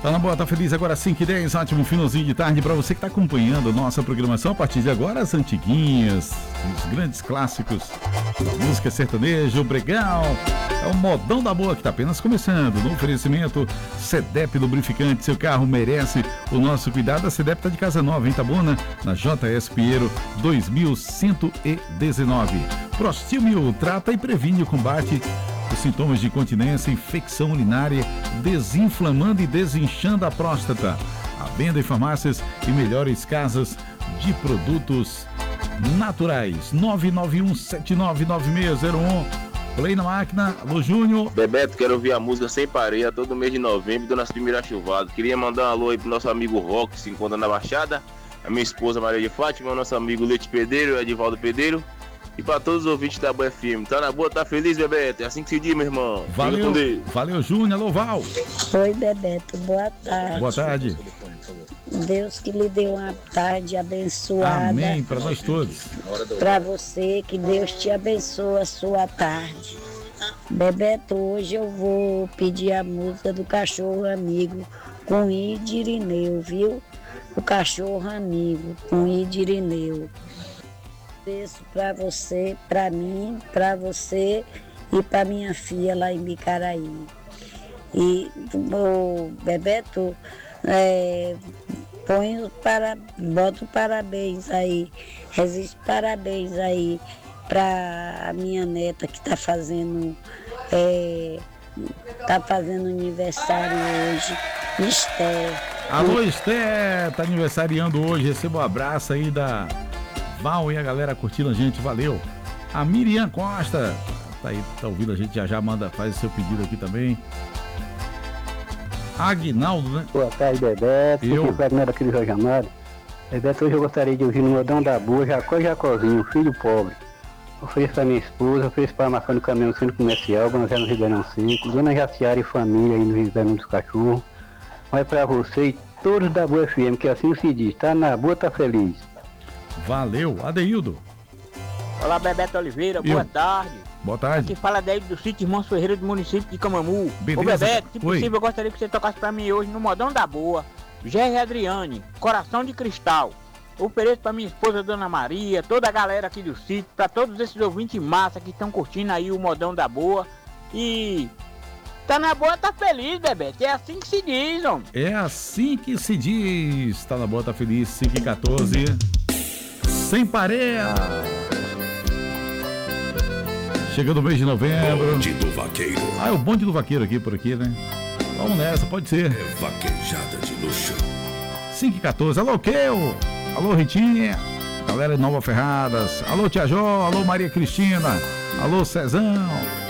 Tá na boa, tá feliz agora 5h10, ótimo finalzinho de tarde pra você que tá acompanhando a nossa programação. A partir de agora, as antiguinhas, os grandes clássicos, música sertaneja, o Bregal, é o modão da boa que tá apenas começando. No oferecimento, Cedep Lubrificante, seu carro merece o nosso cuidado. A Cedep tá de casa nova em Itabuna, na JS Pinheiro 2119. Prostímio trata e previne o combate os sintomas de incontinência, infecção urinária, desinflamando e desinchando a próstata. A venda em farmácias e melhores casas de produtos naturais. 991799601. Play na máquina. Alô, Júnior. Bebeto, quero ouvir a música Sem Pareia todo mês de novembro, dando as primeiras chuvadas. Queria mandar um alô aí pro nosso amigo Rock, que se encontra na Baixada, a minha esposa Maria de Fátima, o nosso amigo Leite Pedreiro, Edivaldo Pedreiro. E para todos os ouvintes da Boa FM, tá na boa, tá feliz, Bebeto? É assim que se diz, meu irmão. Valeu, valeu, Júnior. Alô, Val. Oi, Bebeto, boa tarde. Boa tarde. Deus que lhe dê uma tarde abençoada. Amém, para nós todos. Para você, que Deus te abençoe a sua tarde. Bebeto, hoje eu vou pedir a música do Cachorro Amigo com Idirineu, viu? O Cachorro Amigo com Idirineu. Beijo para você, para mim, para você e para minha filha lá em Bicaraí. E o Bebeto, bota parabéns aí, existe parabéns aí para a minha neta que está fazendo aniversário hoje, Esther. Alô, Esther, tá aniversariando hoje, receba um abraço aí da Val e a galera curtindo a gente, valeu. A Miriam Costa tá aí, tá ouvindo a gente, já manda, faz o seu pedido aqui também. Aguinaldo, né? Boa tarde, Bebeto. Eu Fernando aqui do Jorge Amado. Bebeto, hoje eu gostaria de ouvir no Modão da Boa, Jacozinho, filho pobre. Ofereço pra minha esposa, ofereço para marcar no caminhão do centro comercial, Banzé no Ribeirão 5, Dona Jaciara e família aí no Ribeirão dos Cachorros. Vai pra você e todos da Boa FM, que assim se diz, tá na boa, tá feliz. Valeu, Adeildo. Olá, Bebeto Oliveira, boa tarde. Boa tarde. Aqui fala Adeildo do sítio Irmãos Ferreira do município de Camamu. Beleza. Ô Bebeto, se possível, eu gostaria que você tocasse pra mim hoje no Modão da Boa, Gerry Adriane, Coração de Cristal. Ofereço pra minha esposa, Dona Maria, toda a galera aqui do sítio, pra todos esses ouvintes massa que estão curtindo aí o Modão da Boa. E tá na boa, tá feliz, Bebeto. É assim que se diz, homem. É assim que se diz. Tá na boa, tá feliz. 5h14. Sem Pareia. Chegando o mês de novembro. Bonde do Vaqueiro. Ah, é o bonde do vaqueiro aqui, por aqui, né? Vamos nessa, pode ser. É vaquejada de luxo. 5h14. Alô, Keu. Alô, Ritinha. Galera de Nova Ferradas. Alô, Tia Jó. Alô, Maria Cristina. Alô, Cezão.